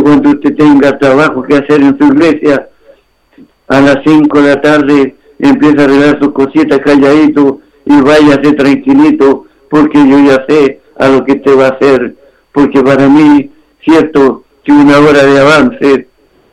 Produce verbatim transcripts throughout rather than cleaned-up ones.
cuando usted tenga trabajo que hacer en su iglesia, a las cinco de la tarde empieza a arreglar sus cositas calladito y váyase tranquilito, porque yo ya sé a lo que usted va a hacer, porque para mí, cierto, que una hora de avance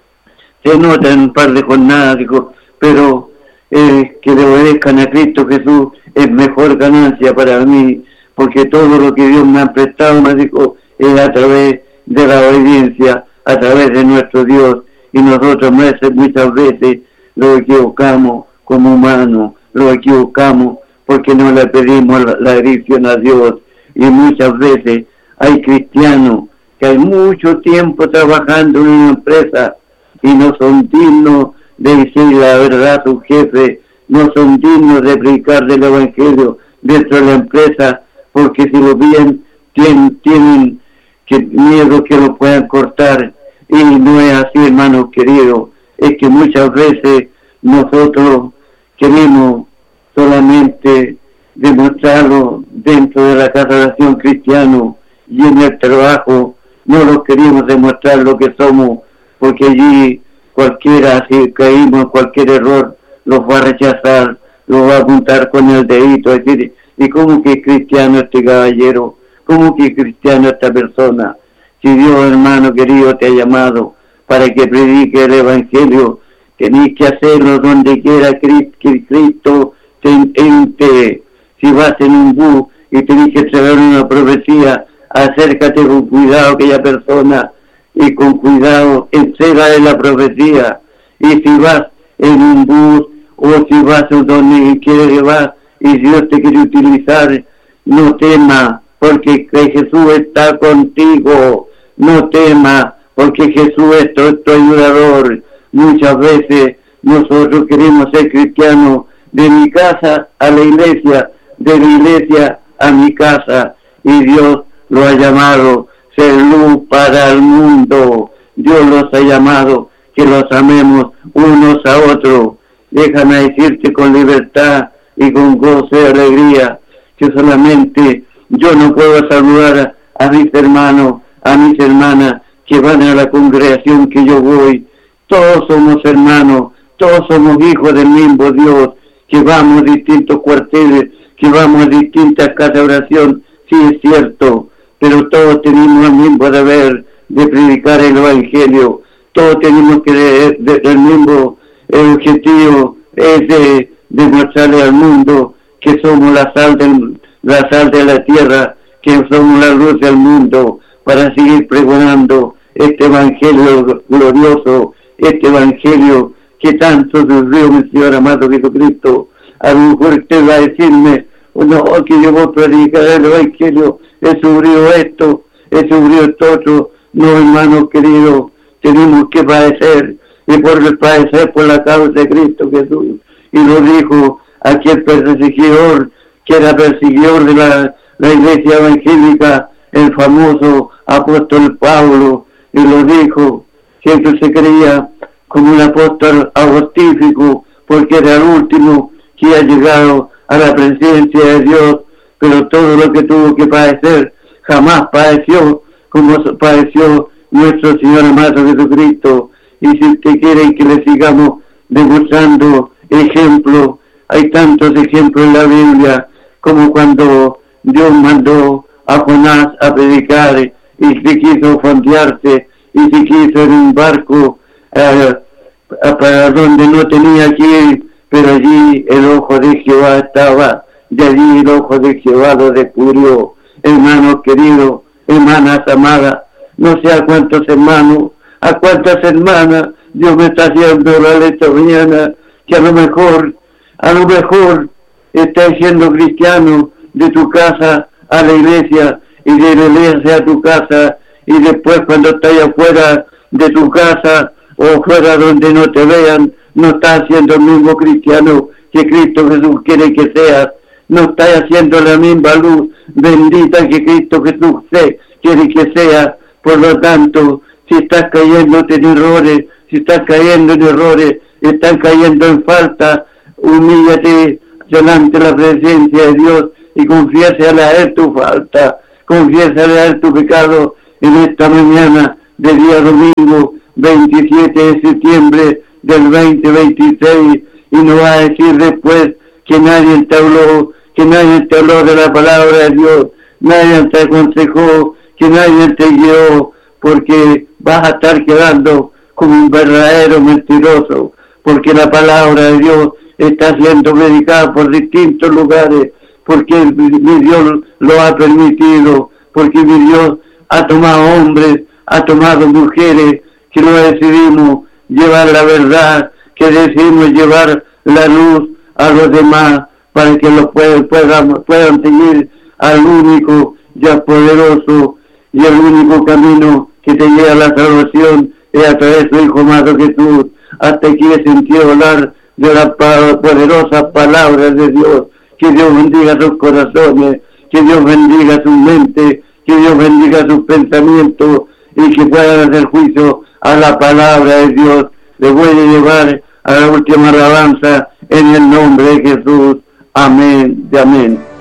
se nota en un par de jornadas, digo, pero eh, que le obedezcan a Cristo Jesús es mejor ganancia para mí, porque todo lo que Dios me ha prestado, me dijo, es a través de la obediencia, a través de nuestro Dios, y nosotros muchas veces lo equivocamos como humanos, lo equivocamos porque no le pedimos la, la dirección a Dios, y muchas veces hay cristianos que hay mucho tiempo trabajando en una empresa y no son dignos de decir la verdad a su jefe, no son dignos de predicar del evangelio dentro de la empresa, porque si lo bien tienen, tienen que, miedo que lo puedan cortar, y no es así, hermanos queridos. Es que muchas veces nosotros queremos solamente demostrarlo dentro de la casa de oración cristiano, y en el trabajo no lo queremos demostrar lo que somos, porque allí cualquiera, si caímos en cualquier error, los va a rechazar, los va a apuntar con el dedito, es decir, ¿y cómo que es cristiano este caballero? ¿Cómo que es cristiano esta persona? Si Dios, hermano querido, te ha llamado para que predique el evangelio, tenés que hacerlo donde quiera que Cristo te entre. Si vas en un bus y tenés que entregar una profecía, acércate con cuidado a aquella persona y con cuidado entrégale la profecía. Y si vas en un bus o si vas donde quiere que vas y Dios te quiere utilizar, no temas, porque Jesús está contigo. No temas, porque Jesús es tu, tu ayudador. Muchas veces nosotros queremos ser cristianos de mi casa a la iglesia, de la iglesia a mi casa, y Dios lo ha llamado ser luz para el mundo. Dios los ha llamado que los amemos unos a otros. Déjame decirte con libertad y con gozo y alegría que solamente yo no puedo saludar a, a mis hermanos, a mis hermanas que van a la congregación que yo voy. Todos somos hermanos, todos somos hijos del mismo Dios, que vamos a distintos cuarteles, que vamos a distintas casas de oración, sí es cierto, pero todos tenemos el mismo deber de predicar el evangelio, todos tenemos que de, de, el mismo el objetivo es de demostrarle al mundo que somos la sal, del, la sal de la tierra, que somos la luz del mundo, para seguir pregonando este evangelio glorioso, este evangelio que tanto sufrió mi Señor amado Jesucristo. A lo mejor usted va a decirme, no, que yo voy a predicar el evangelio, he sufrido esto, he sufrido esto otro. No, hermanos queridos, tenemos que padecer, y por padecer por la causa de Cristo Jesús. Y lo dijo aquel perseguidor, que era perseguidor de la, la iglesia evangélica, el famoso apóstol Pablo, y lo dijo, siempre se creía como un apóstol agostífico, porque era el último que ha llegado a la presencia de Dios, pero todo lo que tuvo que padecer, jamás padeció como padeció nuestro Señor amado Jesucristo. Y si usted quiere que le sigamos demostrando ejemplos, hay tantos ejemplos en la Biblia, como cuando Dios mandó a Jonás a predicar, y se quiso fondearse, y se quiso en un barco eh, para donde no tenía que ir, pero allí el ojo de Jehová estaba, y allí el ojo de Jehová lo descubrió. Hermanos queridos, hermanas amadas, no sé a cuántos hermanos, a cuántas hermanas Dios me está haciendo orar esta mañana, que a lo mejor, a lo mejor está siendo cristiano de tu casa a la iglesia, y de la iglesia a tu casa, y después cuando estás afuera de tu casa o fuera donde no te vean, no estás siendo el mismo cristiano que Cristo Jesús quiere que seas, no estás haciendo la misma luz bendita que Cristo Jesús quiere que seas. Por lo tanto, si estás cayendo en errores, si estás cayendo en errores, estás cayendo en falta, humíllate delante de la presencia de Dios y confiésale a Él tu falta, confiésale a Él tu pecado en esta mañana, de día domingo veintisiete de septiembre del veinte veintiséis, y no va a decir después que nadie te habló, que nadie te habló de la palabra de Dios, nadie te aconsejó, que nadie te guió, porque vas a estar quedando como un verdadero mentiroso, porque la palabra de Dios está siendo predicada por distintos lugares, porque mi Dios lo ha permitido, porque mi Dios ha tomado hombres, ha tomado mujeres que no decidimos llevar la verdad, que decidimos llevar la luz a los demás para que los puedan, puedan, puedan seguir al único y al poderoso, y el único camino que te lleva a la salvación es a través de su Hijo amado Jesús. Hasta aquí he sentido hablar de las poderosas palabras de Dios. Que Dios bendiga sus corazones, que Dios bendiga su mente, que Dios bendiga sus pensamientos, y que puedan hacer juicio a la palabra de Dios. Les voy a llevar a la última alabanza en el nombre de Jesús. Amén y amén.